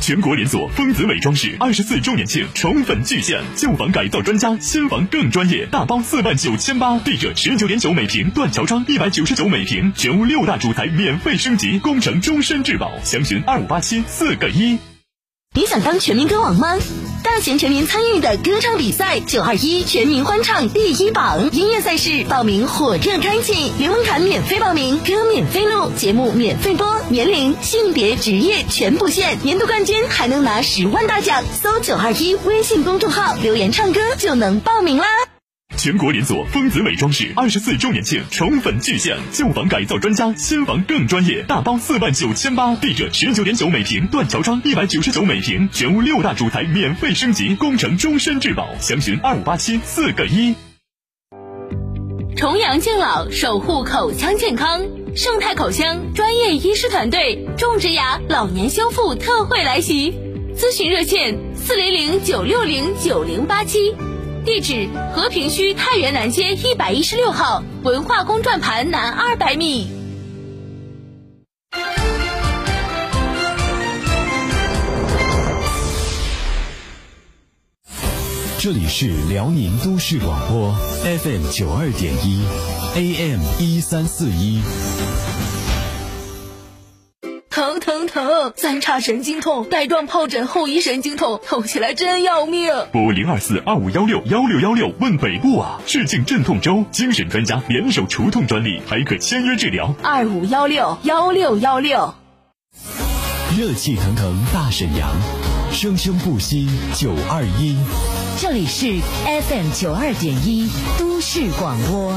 全国连锁丰子美装饰24周年庆宠粉巨献，旧房改造专家，新房更专业，大包49800，地者19.9每平，断桥窗199每平，全屋6大主材免费升级，工程终身质保，详询2587 4个1。 你想当全民歌王吗？大型全民参与的歌唱比赛921全民欢唱第1榜，音乐赛事报名火热开启，连门槛免费报名，歌免费录，节目免费播，年龄、性别、职业全不限，年度冠军还能拿10万大奖。搜921微信公众号留言唱歌就能报名啦。 全国连锁丰子美装饰24周年庆宠粉巨献，旧房改造专家，新房更专业，大包49800，地者19.9每平，断桥窗199每平，全屋6大主材免费升级，工程终身质保，详询2587 4个1。 重阳敬老，守护口腔健康，盛泰口腔专业医师团队种植牙老年修复特惠来袭，咨询热线400-960-9087，地址和平区太原南街116号文化宫转盘南200米。 这里是辽宁都市广播 FM 92.1 AM 1341。 疼，3叉神经痛，带状疱疹后遗神经痛，痛起来真要命。 拨02425161616问北部啊！市境镇痛周，精神专家联手除痛专利，还可签约治疗。 25161616。 热气腾腾大沈阳，生生不息921。 这里是 FM 92.1都市广播。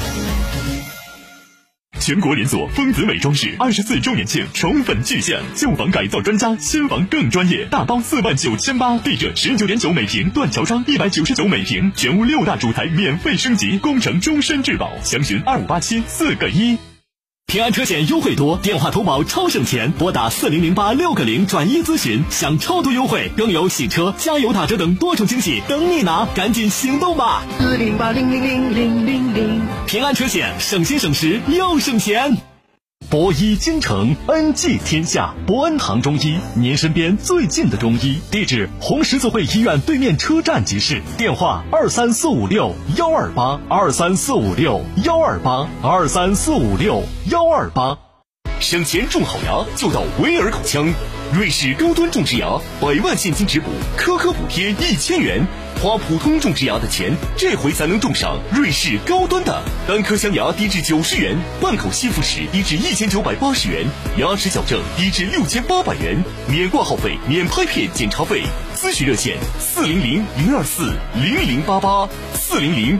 全国连锁丰子美装饰24周年庆宠粉巨献，旧房改造专家，新房更专业，大包49800，地者19.9每平，断桥窗199每平，全屋6大主材免费升级，工程终身质保，详询2587 4个1。 平安车险优惠多，电话投保超省钱，拨打4008 6个0转1咨询，享超多优惠，更有洗车、加油打折等多重惊喜等你拿，赶紧行动吧！408 000 平安车险，省心省时又省钱。博医京城，恩济天下，博恩堂中医，您身边最近的中医，地址红十字会医院对面车站集市，电话23456 128 23456 128 23456 128。省钱种好牙就到维尔口腔，瑞士高端种植牙100万现金质补，颗颗补贴1000元。花普通种植牙的钱，这回才能种上瑞士高端的。单颗镶牙低至90元，半口吸附时低至1980元，牙齿矫正低至6800元，免挂号费，免拍片检查费。咨询热线400-024-0088 400